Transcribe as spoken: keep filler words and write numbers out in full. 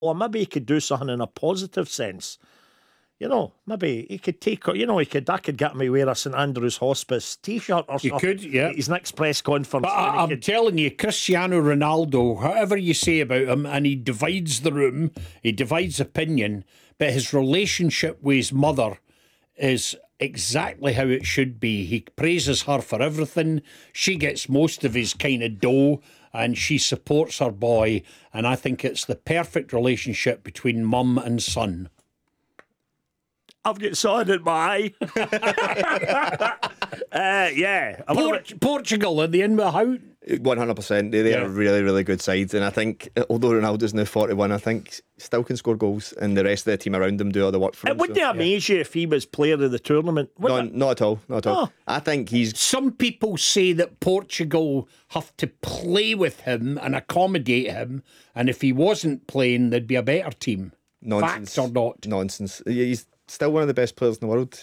or maybe he could do something in a positive sense. You know, maybe he could take, you know, he could, that could get me wear a St Andrews Hospice t-shirt or something. You could, yeah. At his next press conference. But I, I'm could... telling you, Cristiano Ronaldo, however you say about him, and he divides the room, he divides opinion, but his relationship with his mother is exactly how it should be. He praises her for everything. She gets most of his kind of dough, and she supports her boy. And I think it's the perfect relationship between mum and son. I've got sod in my eye. uh, yeah. Port- Portugal, are they in with out? one hundred percent. They, they Yeah. are a really, really good side. And I think, although Ronaldo's now forty-one, I think still can score goals, and the rest of the team around him do all the work for It him. wouldn't so, it amaze you if he was player of the tournament? No, Wouldn't it? not at all. Not at all. Oh. I think he's. Some people say that Portugal have to play with him and accommodate him, and if he wasn't playing, there'd be a better team. Nonsense. Fact or not? Nonsense. He's still one of the best players in the world.